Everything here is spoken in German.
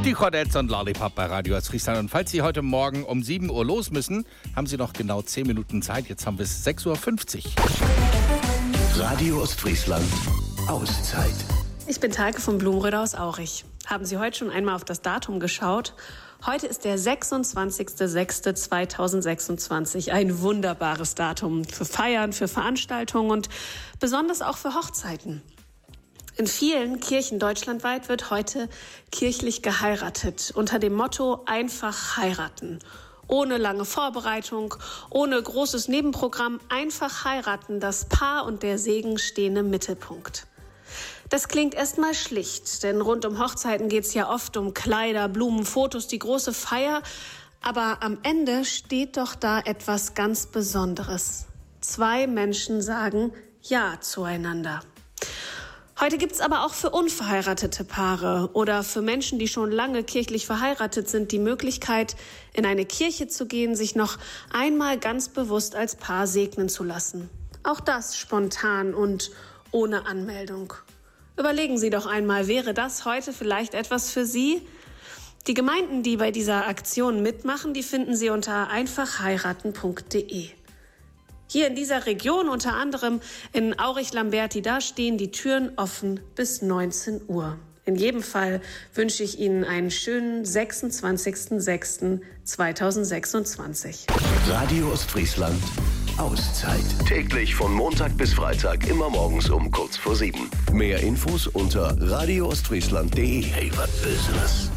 Die Chodettes und Lollipop bei Radio Ostfriesland. Und falls Sie heute Morgen um 7 Uhr los müssen, haben Sie noch genau 10 Minuten Zeit. Jetzt haben wir es 6.50 Uhr. Radio Ostfriesland Auszeit. Ich bin Talke von Blumenröder aus Aurich. Haben Sie heute schon einmal auf das Datum geschaut? Heute ist der 26.06.2026. Ein wunderbares Datum für Feiern, für Veranstaltungen und besonders auch für Hochzeiten. In vielen Kirchen deutschlandweit wird heute kirchlich geheiratet unter dem Motto einfach heiraten. Ohne lange Vorbereitung, ohne großes Nebenprogramm, einfach heiraten. Das Paar und der Segen stehen im Mittelpunkt. Das klingt erstmal schlicht, denn rund um Hochzeiten geht es ja oft um Kleider, Blumen, Fotos, die große Feier. Aber am Ende steht doch da etwas ganz Besonderes. 2 Menschen sagen Ja zueinander. Heute gibt's aber auch für unverheiratete Paare oder für Menschen, die schon lange kirchlich verheiratet sind, die Möglichkeit, in eine Kirche zu gehen, sich noch einmal ganz bewusst als Paar segnen zu lassen. Auch das spontan und ohne Anmeldung. Überlegen Sie doch einmal, wäre das heute vielleicht etwas für Sie? Die Gemeinden, die bei dieser Aktion mitmachen, die finden Sie unter einfachheiraten.de. Hier in dieser Region, unter anderem in Aurich-Lamberti, da stehen die Türen offen bis 19 Uhr. In jedem Fall wünsche ich Ihnen einen schönen 26.06.2026. Radio Ostfriesland Auszeit. Täglich von Montag bis Freitag, immer morgens um kurz vor 7. Mehr Infos unter radioostfriesland.de. Hey, was Business.